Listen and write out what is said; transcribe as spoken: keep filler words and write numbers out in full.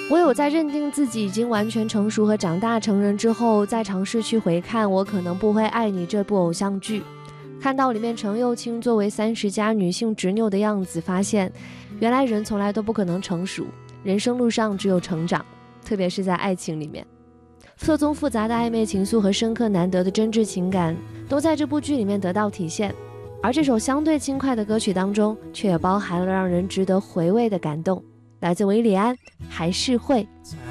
我有在认定自己已经完全成熟和长大成人之后，再尝试去回看我可能不会爱你这部偶像剧，看到里面程又青作为三十加女性执拗的样子，发现原来人从来都不可能成熟，人生路上只有成长，特别是在爱情里面，错综复杂的暧昧情愫和深刻难得的真挚情感都在这部剧里面得到体现。而这首相对轻快的歌曲当中，却也包含了让人值得回味的感动，来自韦礼安，还是会。 才